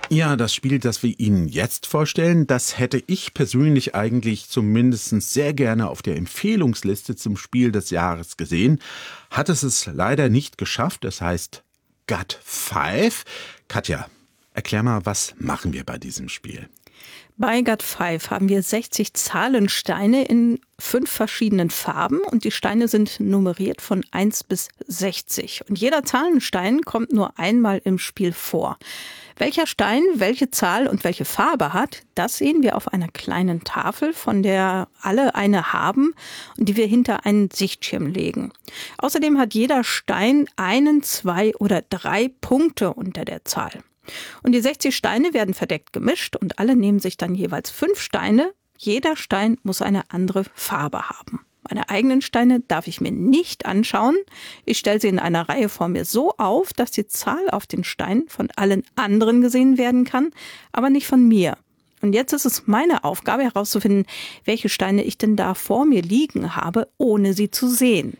Ja, das Spiel, das wir Ihnen jetzt vorstellen, das hätte ich persönlich eigentlich zumindest sehr gerne auf der Empfehlungsliste zum Spiel des Jahres gesehen. Hat es leider nicht geschafft. Es heißt Gut 5. Katja, erklär mal, was machen wir bei diesem Spiel? Bei Gut 5 haben wir 60 Zahlensteine in 5 verschiedenen Farben und die Steine sind nummeriert von 1 bis 60. Und jeder Zahlenstein kommt nur einmal im Spiel vor. Welcher Stein welche Zahl und welche Farbe hat, das sehen wir auf einer kleinen Tafel, von der alle eine haben und die wir hinter einen Sichtschirm legen. Außerdem hat jeder Stein 1, 2 oder 3 Punkte unter der Zahl. Und die 60 Steine werden verdeckt gemischt und alle nehmen sich dann jeweils 5 Steine. Jeder Stein muss eine andere Farbe haben. Meine eigenen Steine darf ich mir nicht anschauen. Ich stelle sie in einer Reihe vor mir so auf, dass die Zahl auf den Steinen von allen anderen gesehen werden kann, aber nicht von mir. Und jetzt ist es meine Aufgabe herauszufinden, welche Steine ich denn da vor mir liegen habe, ohne sie zu sehen.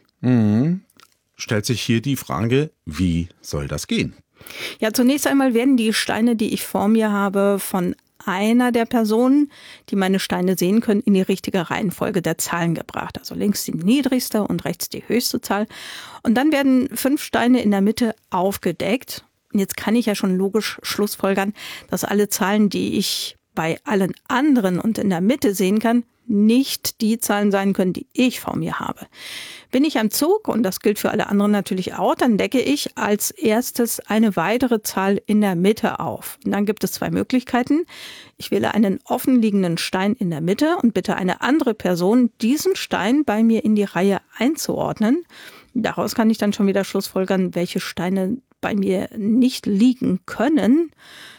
Stellt sich hier die Frage, wie soll das gehen? Ja, zunächst einmal werden die Steine, die ich vor mir habe, von einer der Personen, die meine Steine sehen können, in die richtige Reihenfolge der Zahlen gebracht. Also links die niedrigste und rechts die höchste Zahl. Und dann werden 5 Steine in der Mitte aufgedeckt. Und jetzt kann ich ja schon logisch schlussfolgern, dass alle Zahlen, die ich bei allen anderen und in der Mitte sehen kann, nicht die Zahlen sein können, die ich vor mir habe. Bin ich am Zug, und das gilt für alle anderen natürlich auch, dann decke ich als erstes eine weitere Zahl in der Mitte auf. Und dann gibt es 2 Möglichkeiten. Ich wähle einen offen liegenden Stein in der Mitte und bitte eine andere Person, diesen Stein bei mir in die Reihe einzuordnen. Daraus kann ich dann schon wieder schlussfolgern, welche Steine bei mir nicht liegen können.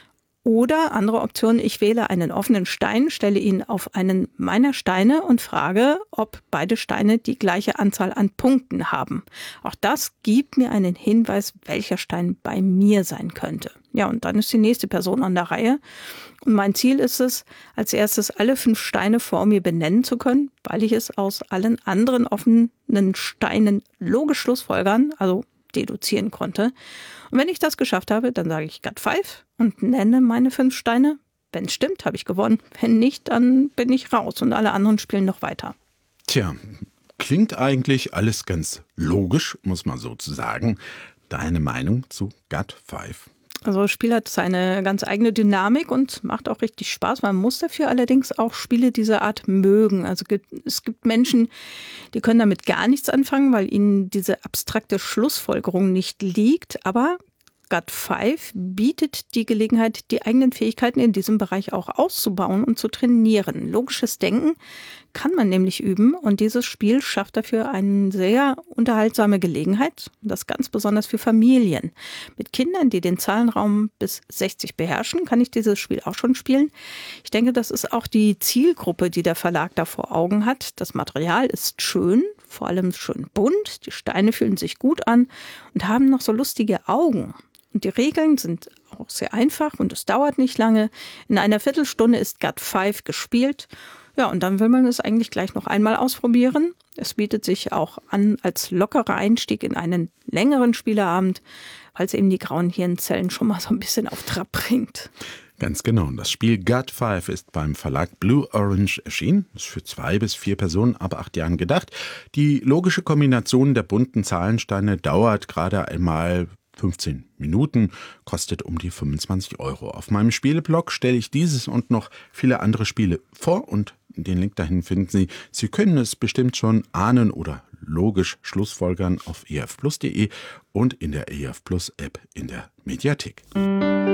Oder andere Option, ich wähle einen offenen Stein, stelle ihn auf einen meiner Steine und frage, ob beide Steine die gleiche Anzahl an Punkten haben. Auch das gibt mir einen Hinweis, welcher Stein bei mir sein könnte. Ja, und dann ist die nächste Person an der Reihe. Und mein Ziel ist es, als erstes alle 5 Steine vor mir benennen zu können, weil ich es aus allen anderen offenen Steinen logisch schlussfolgern, also deduzieren konnte. Und wenn ich das geschafft habe, dann sage ich Gut 5 und nenne meine 5 Steine. Wenn es stimmt, habe ich gewonnen. Wenn nicht, dann bin ich raus und alle anderen spielen noch weiter. Tja, klingt eigentlich alles ganz logisch, muss man so sagen. Deine Meinung zu Gut 5? Also das Spiel hat seine ganz eigene Dynamik und macht auch richtig Spaß. Man muss dafür allerdings auch Spiele dieser Art mögen. Also es gibt Menschen, die können damit gar nichts anfangen, weil ihnen diese abstrakte Schlussfolgerung nicht liegt. Aber Gut 5 bietet die Gelegenheit, die eigenen Fähigkeiten in diesem Bereich auch auszubauen und zu trainieren. Logisches Denken kann man nämlich üben und dieses Spiel schafft dafür eine sehr unterhaltsame Gelegenheit. Das ganz besonders für Familien. Mit Kindern, die den Zahlenraum bis 60 beherrschen, kann ich dieses Spiel auch schon spielen. Ich denke, das ist auch die Zielgruppe, die der Verlag da vor Augen hat. Das Material ist schön, vor allem schön bunt. Die Steine fühlen sich gut an und haben noch so lustige Augen. Und die Regeln sind auch sehr einfach und es dauert nicht lange. In einer Viertelstunde ist Gut 5 gespielt. Ja, und dann will man es eigentlich gleich noch einmal ausprobieren. Es bietet sich auch an als lockerer Einstieg in einen längeren Spieleabend, weil es eben die grauen Hirnzellen schon mal so ein bisschen auf Trab bringt. Ganz genau. Das Spiel Gut 5 ist beim Verlag Blue Orange erschienen. Ist für 2 bis 4 Personen ab 8 Jahren gedacht. Die logische Kombination der bunten Zahlensteine dauert gerade einmal 15 Minuten, kostet um die 25 €. Auf meinem Spieleblog stelle ich dieses und noch viele andere Spiele vor und den Link dahin finden Sie. Sie können es bestimmt schon ahnen oder logisch schlussfolgern auf efplus.de und in der EF Plus App in der Mediathek.